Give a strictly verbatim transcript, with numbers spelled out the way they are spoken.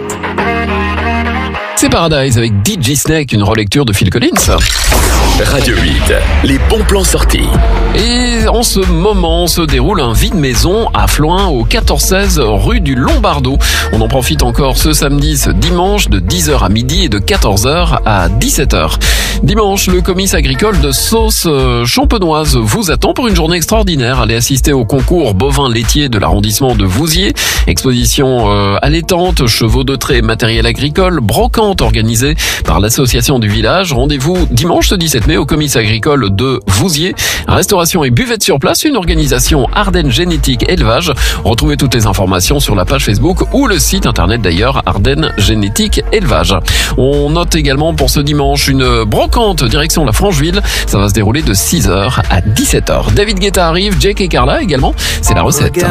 C'est Paradise avec D J Snake, une relecture de Phil Collins. Radio huit, les bons plans sortis. Et en ce moment se déroule un vide maison à Floins au quatorze seize rue du Lombardo. On en profite encore ce samedi, ce dimanche de dix heures à midi et de quatorze heures à dix-sept heures. Dimanche, le comice agricole de Sauce Champenoise vous attend pour une journée extraordinaire. Allez assister au concours bovin laitier de l'arrondissement de Vouziers. Exposition euh, allaitante, chevaux de trait, matériel agricole, brocante organisée par l'association du village. Rendez-vous dimanche ce dix-sept mai au comice agricole de Vouziers. Restauration et buvette sur place, une organisation Ardennes Génétique Élevage. Retrouvez toutes les informations sur la page Facebook ou le site internet d'ailleurs Ardennes Génétique Élevage. On note également pour ce dimanche une brocante direction la Francheville. Ça va se dérouler de six heures à dix-sept heures. David Guetta arrive, Jake et Carla également. C'est la recette.